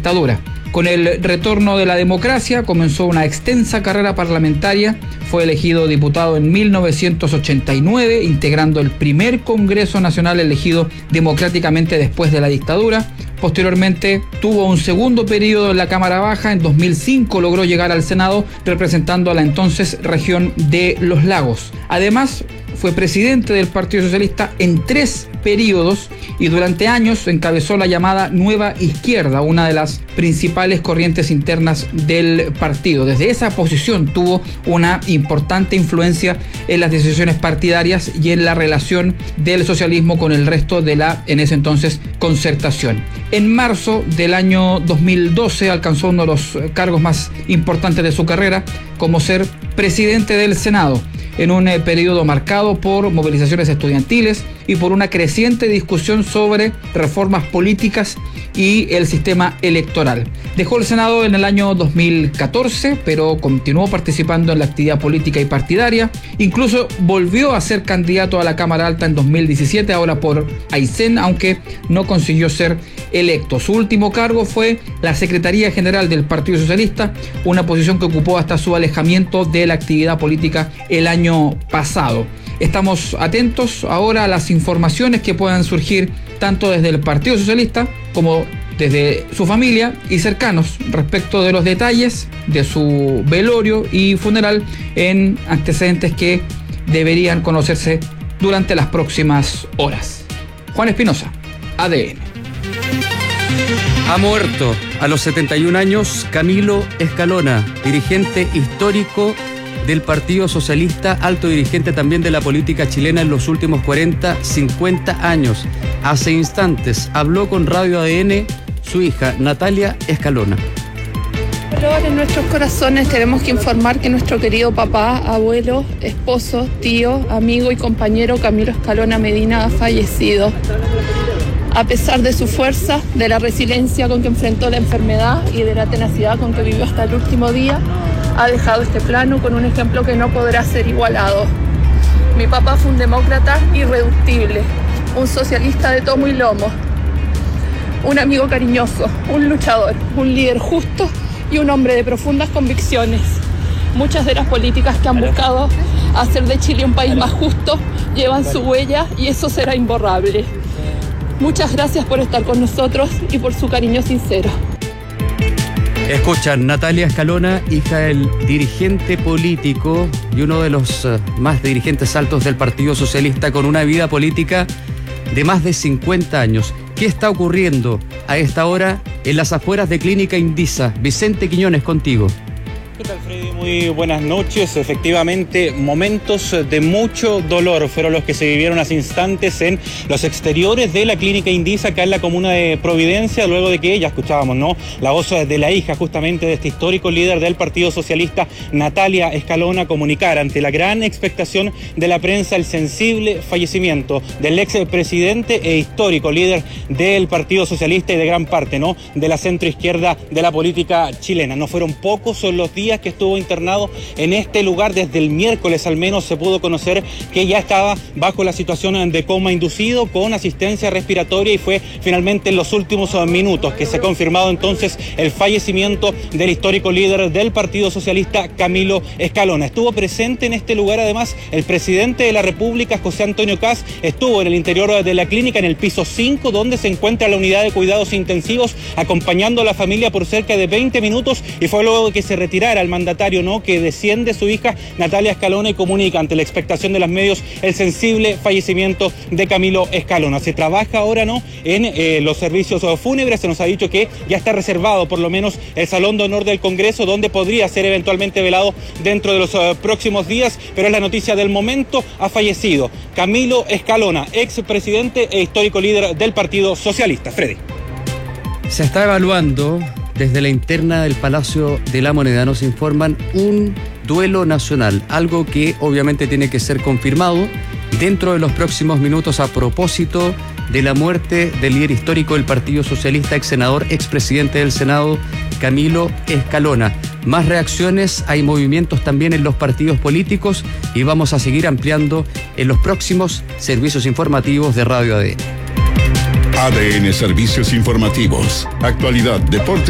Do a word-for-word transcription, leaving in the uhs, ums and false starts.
dictadura. Con el retorno de la democracia comenzó una extensa carrera parlamentaria. Fue elegido diputado en mil novecientos ochenta y nueve, integrando el primer Congreso Nacional elegido democráticamente después de la dictadura. Posteriormente tuvo un segundo periodo en la Cámara Baja. En dos mil cinco logró llegar al Senado representando a la entonces región de Los Lagos. Además, fue presidente del Partido Socialista en tres periodos y durante años encabezó la llamada Nueva Izquierda, una de las principales corrientes internas del partido. Desde esa posición tuvo una importante influencia en las decisiones partidarias y en la relación del socialismo con el resto de la, en ese entonces, Concertación. En marzo del año dos mil doce alcanzó uno de los cargos más importantes de su carrera, como ser presidente del Senado, en un eh, periodo marcado por movilizaciones estudiantiles y por una creciente discusión sobre reformas políticas y el sistema electoral. Dejó el Senado en el año dos mil catorce, pero continuó participando en la actividad política y partidaria. Incluso volvió a ser candidato a la Cámara Alta en dos mil diecisiete, ahora por Aysén, aunque no consiguió ser electo. Su último cargo fue la Secretaría General del Partido Socialista, una posición que ocupó hasta su alejamiento de la actividad política el año pasado. Estamos atentos ahora a las informaciones que puedan surgir tanto desde el Partido Socialista como desde su familia y cercanos respecto de los detalles de su velorio y funeral, en antecedentes que deberían conocerse durante las próximas horas. Juan Espinosa, A D N. Ha muerto a los setenta y un años Camilo Escalona, dirigente histórico del Partido Socialista, alto dirigente también de la política chilena en los últimos cuarenta, cincuenta años. Hace instantes habló con Radio A D N su hija Natalia Escalona. Dolor en nuestros corazones, tenemos que informar que nuestro querido papá, abuelo, esposo, tío, amigo y compañero Camilo Escalona Medina ha fallecido. A pesar de su fuerza, de la resiliencia con que enfrentó la enfermedad y de la tenacidad con que vivió hasta el último día, ha dejado este plano con un ejemplo que no podrá ser igualado. Mi papá fue un demócrata irreductible, un socialista de tomo y lomo, un amigo cariñoso, un luchador, un líder justo y un hombre de profundas convicciones. Muchas de las políticas que han buscado hacer de Chile un país más justo llevan su huella y eso será imborrable. Muchas gracias por estar con nosotros y por su cariño sincero. Escuchan, Natalia Escalona, hija del dirigente político y uno de los uh, más dirigentes altos del Partido Socialista, con una vida política de más de cincuenta años. ¿Qué está ocurriendo a esta hora en las afueras de Clínica Indisa? Vicente Quiñones, contigo. ¿Qué tal, Freddy? Muy buenas noches. Efectivamente, momentos de mucho dolor fueron los que se vivieron hace instantes en los exteriores de la Clínica Indisa, acá en la comuna de Providencia, luego de que ya escuchábamos, ¿no?, la voz de la hija justamente de este histórico líder del Partido Socialista, Natalia Escalona, comunicar ante la gran expectación de la prensa el sensible fallecimiento del expresidente e histórico líder del Partido Socialista y de gran parte, ¿no?, de la centroizquierda de la política chilena. No fueron pocos, son los días que estuvo internado en este lugar. Desde el miércoles al menos se pudo conocer que ya estaba bajo la situación de coma inducido con asistencia respiratoria, y fue finalmente en los últimos minutos que se ha confirmado entonces el fallecimiento del histórico líder del Partido Socialista, Camilo Escalona. Estuvo presente en este lugar además el presidente de la República, José Antonio Kast. Estuvo en el interior de la clínica, en el piso cinco, donde se encuentra la unidad de cuidados intensivos, acompañando a la familia por cerca de veinte minutos, y fue luego de que se retirara al mandatario, ¿no?, que desciende su hija Natalia Escalona y comunica ante la expectación de los medios el sensible fallecimiento de Camilo Escalona. Se trabaja ahora, ¿no?, en eh, los servicios fúnebres. Se nos ha dicho que ya está reservado por lo menos el Salón de Honor del Congreso, donde podría ser eventualmente velado dentro de los uh, próximos días, pero es la noticia del momento. Ha fallecido Camilo Escalona, expresidente e histórico líder del Partido Socialista. Freddy. Se está evaluando desde la interna del Palacio de la Moneda, nos informan, un duelo nacional, algo que obviamente tiene que ser confirmado dentro de los próximos minutos a propósito de la muerte del líder histórico del Partido Socialista, ex senador, expresidente del Senado, Camilo Escalona. Más reacciones, hay movimientos también en los partidos políticos y vamos a seguir ampliando en los próximos servicios informativos de Radio A D N. A D N Servicios Informativos. Actualidad, deporte